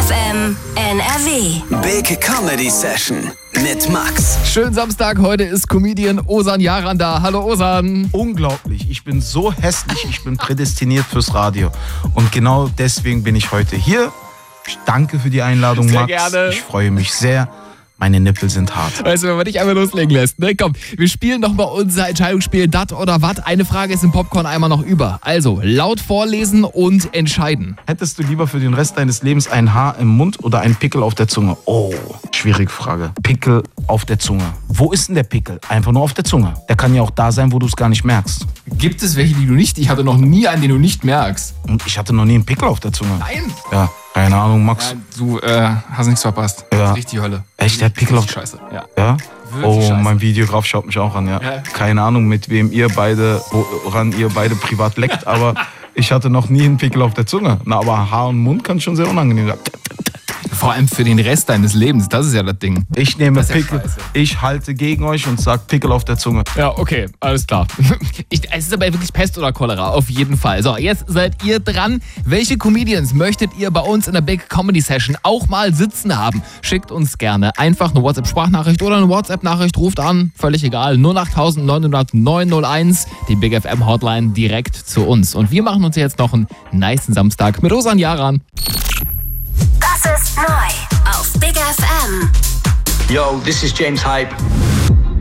FM NRW. Big Comedy Session mit Max. Schönen Samstag, heute ist Comedian Ozan Yaran da. Hallo Ozan. Unglaublich, ich bin so hässlich, ich bin prädestiniert fürs Radio. Und genau deswegen bin ich heute hier. Ich danke für die Einladung, sehr Max. Gerne. Ich freue mich sehr. Meine Nippel sind hart. Weißt du, wenn man dich einfach loslegen lässt, ne? Komm, wir spielen nochmal unser Entscheidungsspiel Dat oder Wat. Eine Frage ist im Popcorn-Eimer noch über. Also, laut vorlesen und entscheiden. Hättest du lieber für den Rest deines Lebens ein Haar im Mund oder einen Pickel auf der Zunge? Oh, schwierige Frage. Pickel auf der Zunge. Wo ist denn der Pickel? Einfach nur auf der Zunge. Der kann ja auch da sein, wo du es gar nicht merkst. Gibt es welche, die du nicht? Ich hatte noch nie einen, den du nicht merkst. Und ich hatte noch nie einen Pickel auf der Zunge. Nein. Ja, keine Ahnung, Max. Ja, du hast nichts verpasst. Ja. Das ist richtig Hölle. Echt, der hat Pickel auf... Scheiße, ja. Ja? Wirklich Oh, scheiße. mein Videograf schaut mich auch an, ja. Keine Ahnung, mit wem woran ihr beide privat leckt, aber ich hatte noch nie einen Pickel auf der Zunge. Na, aber Haar und Mund kann schon sehr unangenehm sein. Vor allem für den Rest deines Lebens, das ist ja das Ding. Ich nehme Das ist ja Pickel, scheiße. ich halte gegen euch und sag Pickel auf der Zunge. Ja, okay, alles klar. Es ist aber wirklich Pest oder Cholera, auf jeden Fall. So, jetzt seid ihr dran. Welche Comedians möchtet ihr bei uns in der Big Comedy Session auch mal sitzen haben? Schickt uns gerne einfach eine WhatsApp-Sprachnachricht oder eine WhatsApp-Nachricht. Ruft an, völlig egal. 08900 901, die Big FM Hotline direkt zu uns. Und wir machen uns jetzt noch einen nicen Samstag mit Ozan Yaran. Das ist neu auf Big FM. Yo, this is James Hype.